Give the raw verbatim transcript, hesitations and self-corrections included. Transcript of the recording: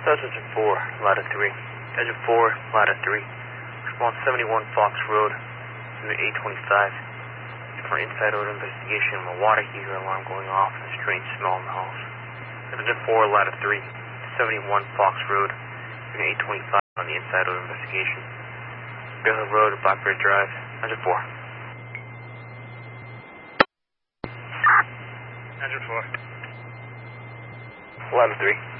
Sergeant four, ladder three. Sergeant four, ladder three. Response seventy-one Fox Road, unit eight twenty-five. For inside order investigation, a water heater alarm going off and a strange smell in the house. Sergeant four, ladder three. seventy-one Fox Road, unit eight twenty-five on the inside order investigation. Bear Hill Road, Blackbird Drive. Sergeant four. Sergeant four. Ladder three.